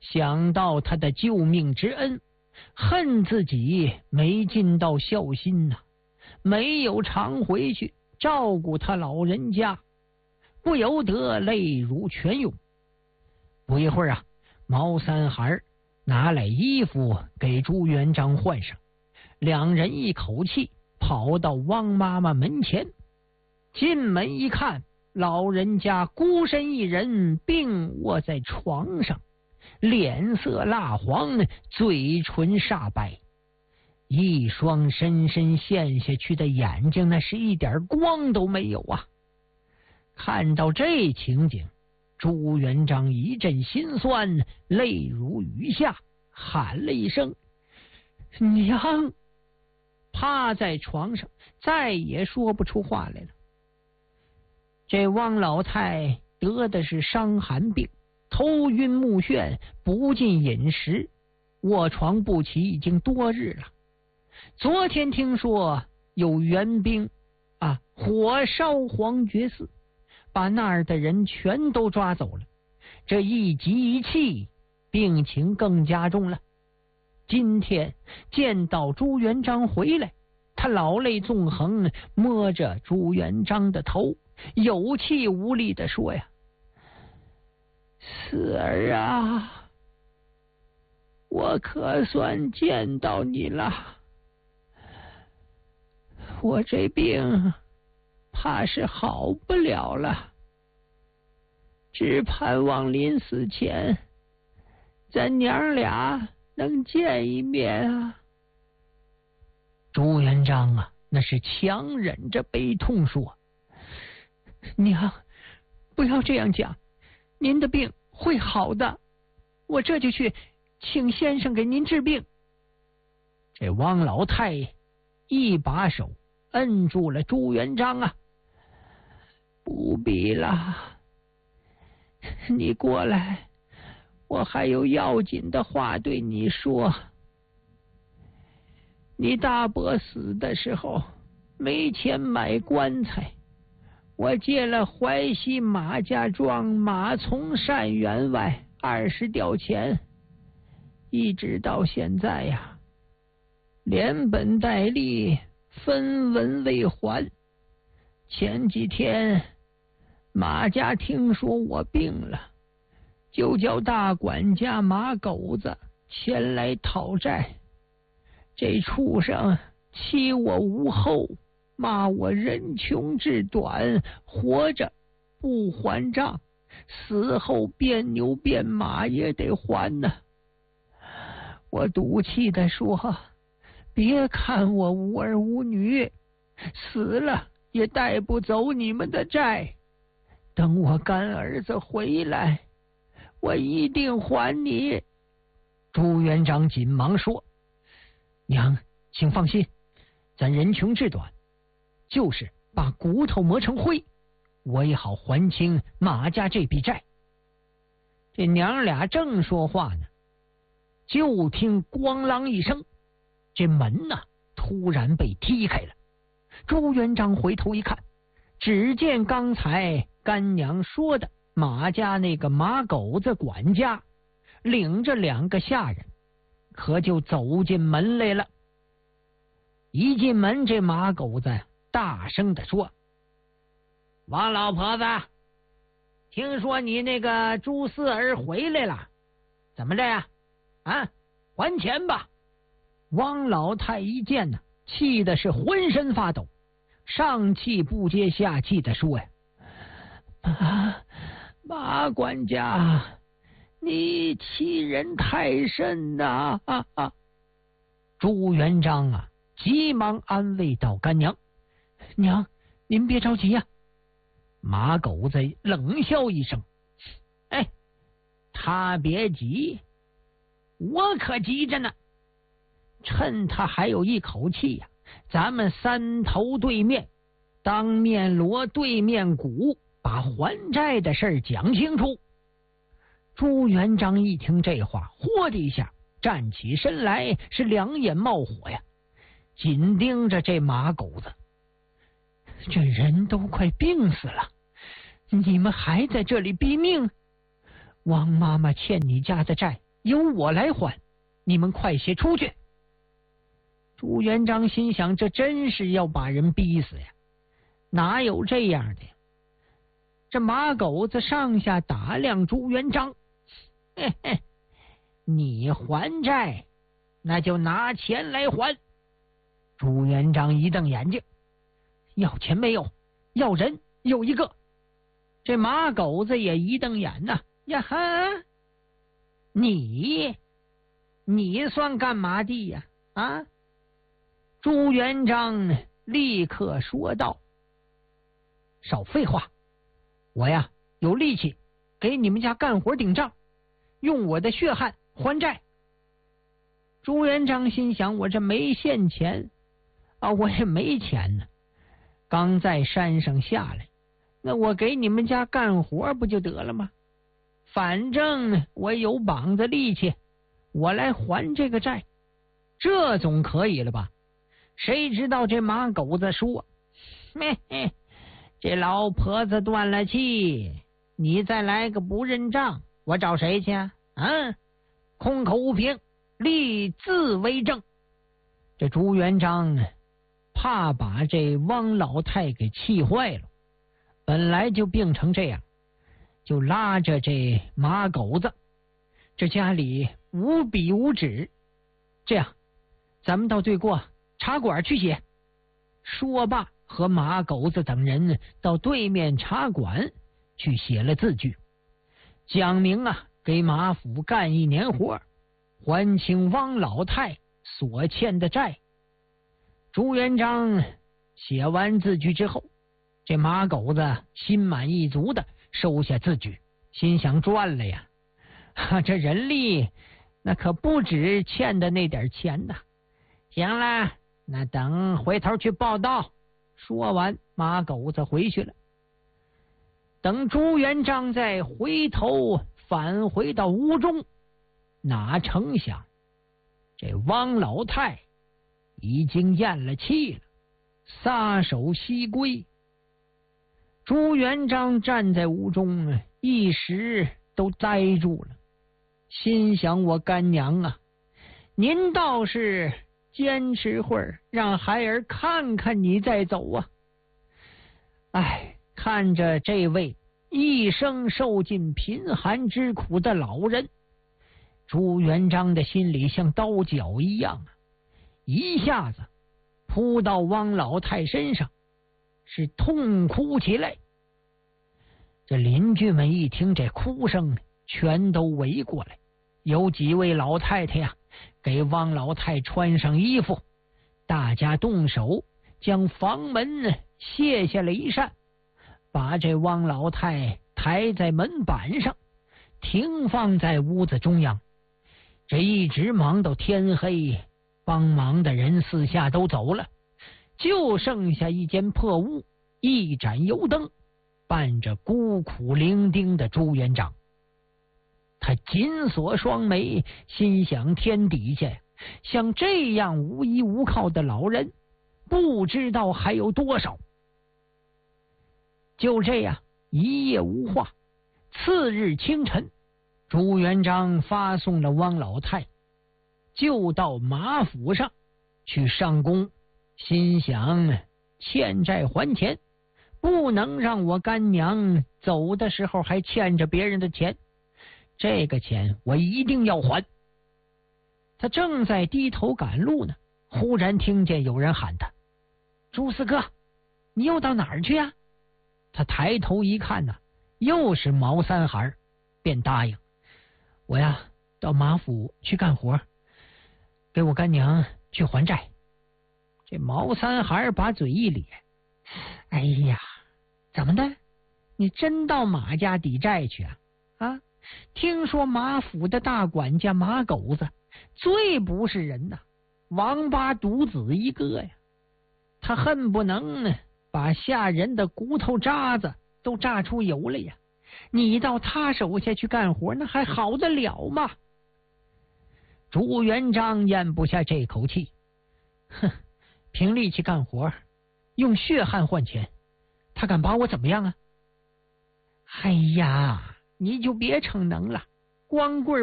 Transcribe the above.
想到他的救命之恩，恨自己没尽到孝心呐，没有常回去照顾他老人家，不由得泪如泉涌。不一会儿啊，毛三孩拿来衣服给朱元璋换上，两人一口气跑到汪妈妈门前。进门一看，老人家孤身一人病卧在床上，脸色蜡黄，嘴唇煞白，一双深深陷下去的眼睛，那是一点光都没有啊！看到这情景，朱元璋一阵心酸，泪如雨下，喊了一声娘，趴在床上再也说不出话来了。这汪老太得的是伤寒病，头晕目眩，不进饮食，卧床不起已经多日了。昨天听说有援兵火烧黄觉寺，把那儿的人全都抓走了，这一急一气，病情更加重了。今天见到朱元璋回来，他老泪纵横，摸着朱元璋的头，有气无力地说呀：四儿啊，我可算见到你了，我这病怕是好不了了，只盼望临死前咱娘俩能见一面啊。朱元璋啊，那是强忍着悲痛说：娘，不要这样讲，您的病会好的，我这就去请先生给您治病。这汪老太一把手摁住了朱元璋啊：不必了，你过来，我还有要紧的话对你说。你大伯死的时候没钱买棺材，我借了淮西马家庄马从善员外20吊钱，一直到现在呀，连本带利分文未还。前几天马家听说我病了，就叫大管家马狗子前来讨债。这畜生欺我无后，骂我人穷志短，活着不还账，死后变牛变马也得还呢。我赌气地说：别看我无儿无女，死了也带不走你们的债，等我干儿子回来，我一定还你。朱元璋紧忙说：娘，请放心，咱人穷志短，就是把骨头磨成灰，我也好还清马家这笔债。这娘俩正说话呢，就听咣啷一声，这门呐突然被踢开了。朱元璋回头一看，只见刚才干娘说的马家那个马狗子管家领着2个下人，可就走进门来了。一进门，这马狗子大声地说：王老婆子，听说你那个朱四儿回来了，怎么着呀？还钱吧！汪老太一见呢，气的是浑身发抖，上气不接下气的说呀：马管家，你欺人太甚呐！朱元璋啊，急忙安慰道：干娘，娘，您别着急呀。马狗子冷笑一声：他别急，我可急着呢。趁他还有一口气呀，咱们3头对面，当面锣对面鼓，把还债的事儿讲清楚。朱元璋一听这话，豁的一下站起身来，是2眼冒火呀，紧盯着这马狗子。这人都快病死了，你们还在这里逼命？王妈妈欠你家的债， 由我来还，你们快些出去。朱元璋心想，这真是要把人逼死呀，哪有这样的呀？这马狗子上下打量朱元璋，嘿嘿，你还债，那就拿钱来还。朱元璋一瞪眼睛，要钱没有，要人有一个。这马狗子也一瞪眼呐，呀哈，你算干嘛的呀？啊！朱元璋立刻说道：“少废话，我呀有力气给你们家干活顶账，用我的血汗还债。”朱元璋心想，我这没现钱啊，我也没钱呢，刚在山上下来，那我给你们家干活不就得了吗？反正我有膀子力气，我来还这个债，这总可以了吧？谁知道这马狗子说：“嘿嘿，这老婆子断了气，你再来个不认账，我找谁去啊？空口无凭，立字为证。”这朱元璋怕把这汪老太给气坏了，本来就病成这样，就拉着这马狗子，这家里无笔无纸，这样咱们到对过茶馆去写。说罢，和马狗子等人到对面茶馆去写了字据，讲明给马府干1年活，还清汪老太所欠的债。朱元璋写完字据之后，这马狗子心满意足的收下字据，心想赚了呀，这人力那可不止欠的那点钱呐。行了，那等回头去报道。说完，马狗子回去了。等朱元璋再回头返回到屋中，哪成想这汪老太已经咽了气了，撒手西归。朱元璋站在屋中，一时都呆住了，心想：我干娘啊，您倒是坚持会儿，让孩儿看看你再走啊！哎，看着这位一生受尽贫寒之苦的老人，朱元璋的心里像刀绞一样一下子扑到汪老太身上，是痛哭起来。这邻居们一听这哭声，全都围过来，有几位老太太呀，给汪老太穿上衣服，大家动手将房门卸下了一扇，把这汪老太抬在门板上，停放在屋子中央。这一直忙到天黑，帮忙的人四下都走了，就剩下一间破屋，一盏油灯，伴着孤苦伶仃的朱元璋。他紧锁双眉，心想：天底下像这样无依无靠的老人，不知道还有多少。就这样一夜无话。次日清晨，朱元璋发送了汪老太，就到马府上去上工，心想：欠债还钱，不能让我干娘走的时候还欠着别人的钱，这个钱我一定要还。他正在低头赶路呢，忽然听见有人喊他：朱四哥，你又到哪儿去呀？他抬头一看又是毛三孩，便答应：我呀到马府去干活，给我干娘去还债。这毛三孩把嘴一咧：哎呀，怎么的？你真到马家抵债去啊？听说马府的大管家马狗子最不是人王八犊子一个呀！他恨不能把下人的骨头渣子都榨出油来呀！你到他手下去干活，那还好得了吗？朱元璋咽不下这口气，哼，凭力气干活，用血汗换钱，他敢把我怎么样啊？哎呀，你就别逞能了，光棍